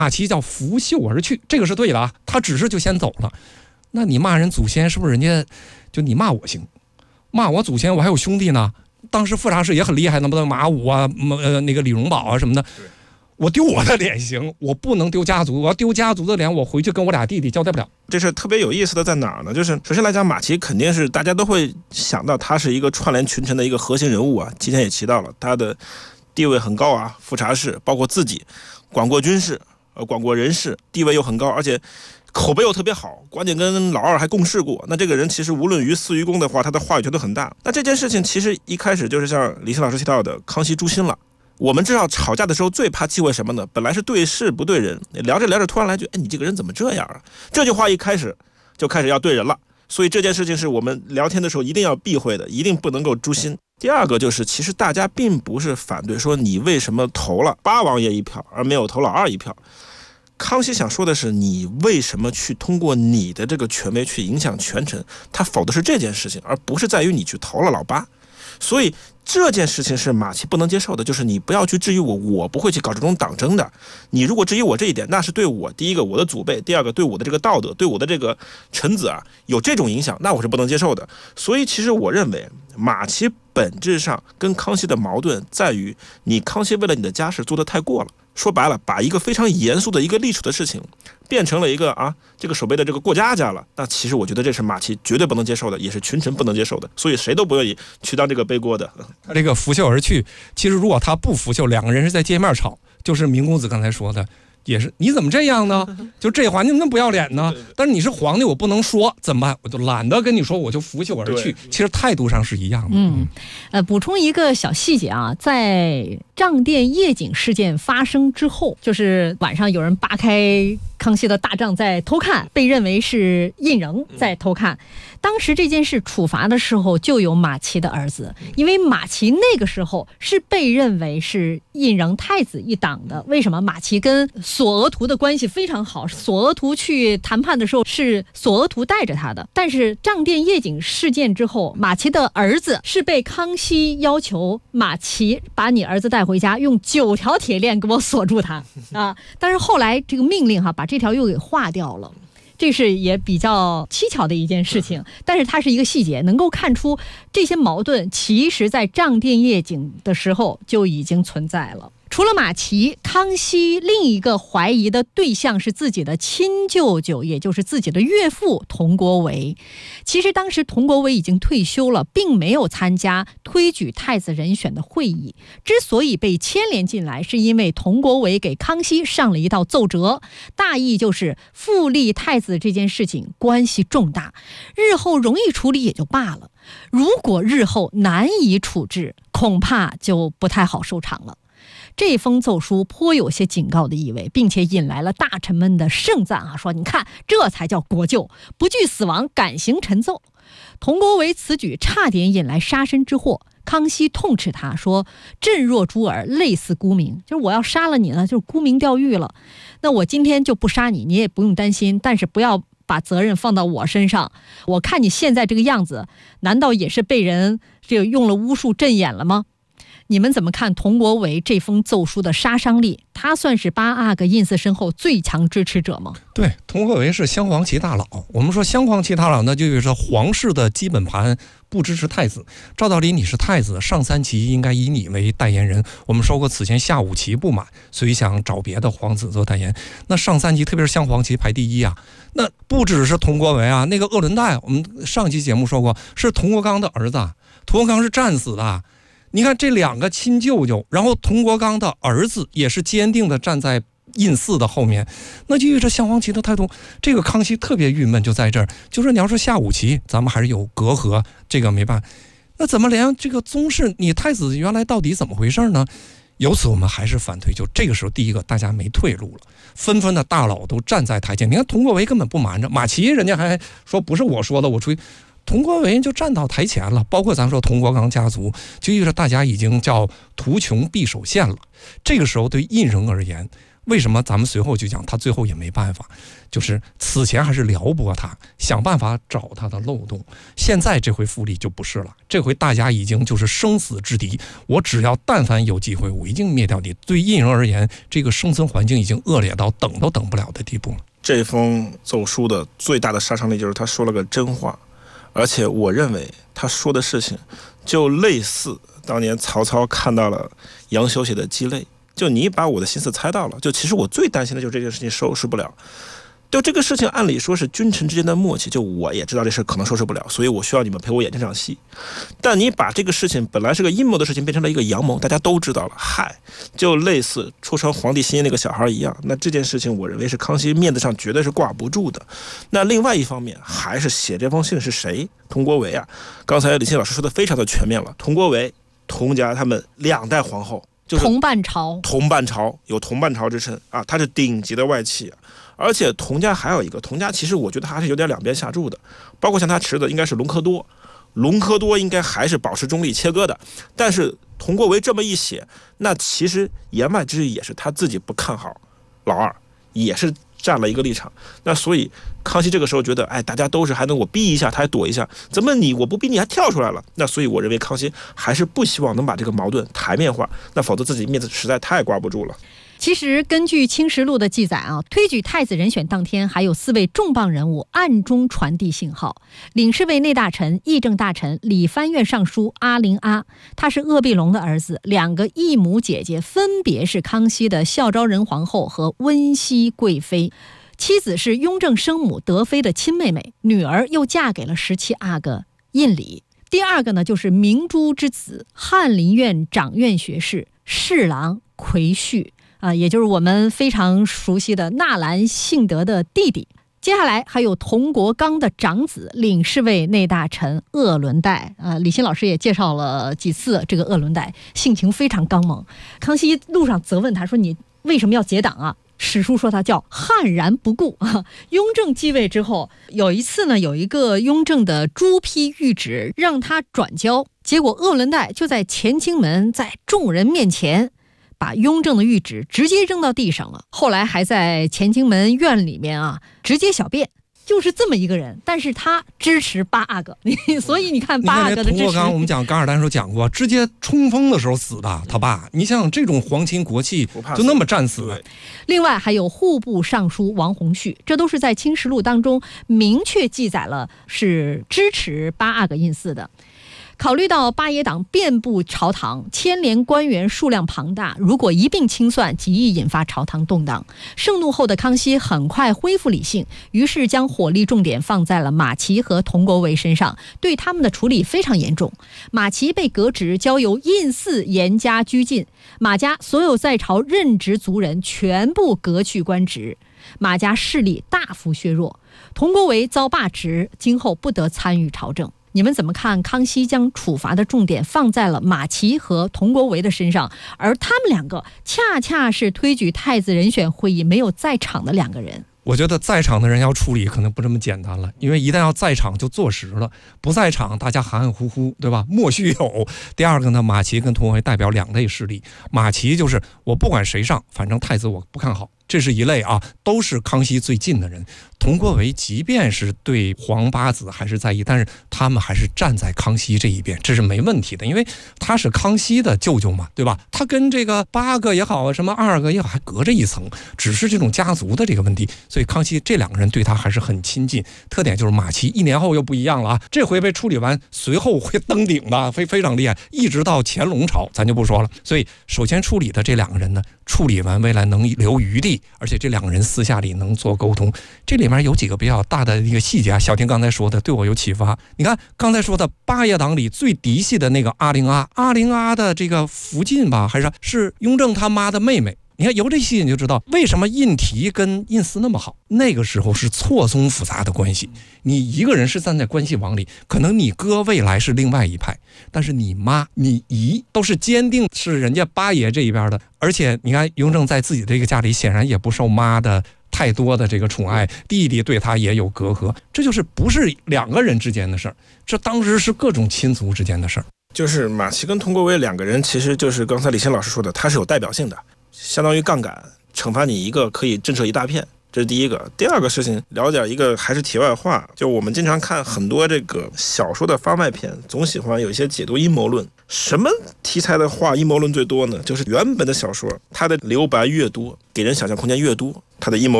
马齐叫拂袖而去，这个是对的啊，他只是就先走了。那你骂人祖先是不是人家就你骂我行，骂我祖先我还有兄弟呢？当时富察氏也很厉害，那么马武啊，那个李荣保啊什么的，我丢我的脸行，我不能丢家族，我要丢家族的脸，我回去跟我俩弟弟交代不了。 这是特别有意思的在哪儿呢？就是首先来讲，马齐肯定是大家都会想到他是一个串联群臣的一个核心人物啊。今天也提到了他的地位很高啊，富察氏包括自己管过军事，管过人事，地位又很高，而且口碑又特别好，关键跟老二还共事过。那这个人其实无论于私于公的话，他的话语权都很大。那这件事情其实一开始就是像李欣老师提到的康熙诛心了。我们知道吵架的时候最怕忌讳什么呢？本来是对事不对人，聊着聊着突然来句，你这个人怎么这样啊？这句话一开始就开始要对人了。所以这件事情是我们聊天的时候一定要避讳的，一定不能够诛心。第二个就是，其实大家并不是反对说你为什么投了八王爷一票而没有投老二一票。康熙想说的是，你为什么去通过你的这个权威去影响权臣？他否的是这件事情，而不是在于你去投了老八。所以这件事情是马齐不能接受的，就是你不要去质疑我，我不会去搞这种党争的。你如果质疑我这一点，那是对我第一个我的祖辈，第二个对我的这个道德，对我的这个臣子啊有这种影响，那我是不能接受的。所以其实我认为马齐本质上跟康熙的矛盾在于，你康熙为了你的家事做得太过了。说白了，把一个非常严肃的一个历史的事情变成了一个这个守备的这个过家了，那其实我觉得这是马齐绝对不能接受的，也是群臣不能接受的，所以谁都不愿意去当这个背锅的。 他这个拂袖而去，其实如果他不拂袖，两个人是在街面吵，就是明公子刚才说的，也是你怎么这样呢？就这话你怎么不要脸呢？但是你是皇帝，我不能说，怎么办？我就懒得跟你说，我就拂袖而去。其实态度上是一样的。 补充一个小细节啊，在账殿夜景事件发生之后，就是晚上有人扒开康熙的大帐在偷看，被认为是胤禛在偷看。当时这件事处罚的时候就有马齐的儿子，因为马齐那个时候是被认为是胤禛太子一党的。为什么？马齐跟索额图的关系非常好，索额图去谈判的时候是索额图带着他的。但是账殿夜景事件之后，马齐的儿子是被康熙要求马齐把你儿子带回家，用9条铁链给我锁住他啊！但是后来这个命令把这条又给划掉了。这是也比较蹊跷的一件事情，但是它是一个细节，能够看出这些矛盾其实在账殿夜景的时候就已经存在了。除了马齐，康熙另一个怀疑的对象是自己的亲舅舅，也就是自己的岳父佟国维。其实当时佟国维已经退休了，并没有参加推举太子人选的会议。之所以被牵连进来，是因为佟国维给康熙上了一道奏折，大意就是复立太子这件事情关系重大，日后容易处理也就罢了，如果日后难以处置，恐怕就不太好收场了。这封奏书颇有些警告的意味，并且引来了大臣们的盛赞说你看，这才叫国舅，不惧死亡，敢行臣奏。佟国维此举差点引来杀身之祸，康熙痛斥他说，朕若诛尔，类似沽名，就是我要杀了你呢，就是沽名钓誉了。那我今天就不杀你，你也不用担心，但是不要把责任放到我身上。我看你现在这个样子，难道也是被人用了巫术镇眼了吗？你们怎么看佟国维这封奏书的杀伤力？他算是8阿哥胤祀身后最强支持者吗？ 对，佟国维是镶黄旗大佬。我们说镶黄旗大佬呢，就是皇室的基本盘不支持太子。照道理你是太子，上3旗应该以你为代言人。我们说过此前下5旗不满，所以想找别的皇子做代言。那上3旗特别是镶黄旗排第一啊。那不只是佟国维啊，那个鄂伦岱，我们上期节目说过是佟国刚的儿子，佟国刚是战死的。你看这2个亲舅舅，然后佟国刚的儿子也是坚定的站在胤祀的后面，那就这镶黄旗的态度，这个康熙特别郁闷就在这儿，就是你要说下5旗，咱们还是有隔阂，这个没办法。那怎么连这个宗室，你太子原来到底怎么回事呢？由此我们还是反对，就这个时候，第一个大家没退路了，纷纷的大佬都站在台前。你看佟国维根本不瞒着，马齐人家还说不是我说的，我出去。佟国维就站到台前了，包括咱说佟国刚家族，就意味着大家已经叫图穷匕首现了。这个时候对胤禛而言， 为什么咱们随后就讲他最后也没办法，就是此前还是撩拨他，想办法找他的漏洞，现在这回傅立就不是了，这回大家已经就是生死之敌，我只要但凡有机会，我一定灭掉你。对印人而言，这个生存环境已经恶劣到等都等不了的地步了。 这封奏书的最大的杀伤力就是他说了个真话，而且我认为他说的事情就类似当年曹操看到了杨修写的鸡肋，就你把我的心思猜到了，就其实我最担心的就是这件事情收拾不了。就这个事情按理说是君臣之间的默契，就我也知道这事可能收拾不了，所以我需要你们陪我演这场戏。但你把这个事情本来是个阴谋的事情变成了一个阳谋，大家都知道了，嗨，就类似出成皇帝心意那个小孩一样。那这件事情我认为是康熙面子上绝对是挂不住的。那另外一方面还是写这封信是谁？佟国维啊，刚才李欣老师说的非常的全面了。佟国维、佟家他们2代皇后，就是同伴朝， 有同伴朝之称啊，他是顶级的外戚啊。而且佟家还有一个，佟家其实我觉得还是有点两边下注的，包括像他侄子应该是隆科多应该还是保持中立切割的，但是佟国维这么一写，那其实言外之意也是他自己不看好老二，也是站了一个立场。那所以康熙这个时候觉得，哎，大家都是还能我逼一下他还躲一下，怎么我不逼你还跳出来了？那所以我认为康熙还是不希望能把这个矛盾台面化，那否则自己面子实在太挂不住了。 其实根据《清实录》的记载啊，推举太子人选当天，还有4位重磅人物暗中传递信号。领侍卫内大臣、议政大臣理藩院尚书阿陵阿，他是鄂必龙的儿子，2个异母姐姐分别是康熙的孝昭仁皇后和温熹贵妃，妻子是雍正生母德妃的亲妹妹，女儿又嫁给了17阿哥胤礼。第2个呢，就是明珠之子翰林院掌院学士侍郎魁绪。也就是我们非常熟悉的纳兰性德的弟弟。接下来还有佟国刚的长子领侍卫内大臣鄂伦岱，李欣老师也介绍了几次这个鄂伦岱，性情非常刚猛。康熙路上责问他说：“你为什么要结党啊？”史书说他叫悍然不顾啊。雍正继位之后，有一次呢，有一个雍正的朱批谕旨让他转交，结果鄂伦岱就在乾清门在众人面前把雍正的谕旨直接扔到地上了，后来还在乾清门院里面直接小便，就是这么一个人。但是他支持8阿哥，所以你看8阿哥的支持。 佟国刚我们讲噶尔丹时候讲过，直接冲锋的时候死的他爸。你想想这种皇亲国戚就那么战死。 另外还有户部尚书王弘绪，这都是在《清实录》当中明确记载了是支持8阿哥胤祀的。考虑到八爷党遍布朝堂，牵连官员数量庞大，如果一并清算，极易引发朝堂动荡。盛怒后的康熙很快恢复理性，于是将火力重点放在了马齐和佟国维身上，对他们的处理非常严重。马齐被革职，交由胤祀严加拘禁，马家所有在朝任职族人全部革去官职，马家势力大幅削弱。佟国维遭罢职，今后不得参与朝政。你们怎么看康熙将处罚的重点放在了马齐和佟国维的身上，而他们2个恰恰是推举太子人选会议没有在场的2个人？ 我觉得在场的人要处理可能不这么简单了，因为一旦要在场就坐实了，不在场大家含含糊糊，对吧？莫须有。第2个呢，马齐跟佟国维代表2类势力，马齐就是我不管谁上，反正太子我不看好，这是一类啊，都是康熙最近的人。佟国维即便是对皇八子还是在意，但是他们还是站在康熙这一边，这是没问题的，因为他是康熙的舅舅嘛，对吧？他跟这个8个也好，什么2个也好，还隔着一层，只是这种家族的这个问题，所以康熙这2个人对他还是很亲近。特点就是马齐1年后又不一样了啊，这回被处理完，随后会登顶的，非常厉害，一直到乾隆朝咱就不说了。所以首先处理的这2个人呢，处理完未来能留余地，而且这2个人私下里能做沟通。这里面有几个比较大的一个细节啊，小婷刚才说的对我有启发。你看刚才说的八爷党里最嫡系的那个阿陵阿的这个福晋吧，还是雍正他妈的妹妹。你看由这细节你就知道为什么胤禔跟胤祀那么好。那个时候是错综复杂的关系，你一个人是站在关系网里，可能你哥未来是另外一派，但是你妈你姨都是坚定是人家八爷这一边的。而且你看雍正在自己的这个家里显然也不受妈的太多的这个宠爱，弟弟对他也有隔阂，这就是不是2个人之间的事儿，这当时是各种亲族之间的事儿。 就是马齐跟佟国维2个人，其实就是刚才李欣老师说的，他是有代表性的，相当于杠杆惩罚你一个可以震慑一大片。这是第一个。第二个事情，聊点一个还是题外话，就我们经常看很多这个小说的番外篇，总喜欢有一些解读阴谋论。什么题材的话阴谋论最多呢？就是原本的小说，它的留白越多，给人想象空间越多，它的阴谋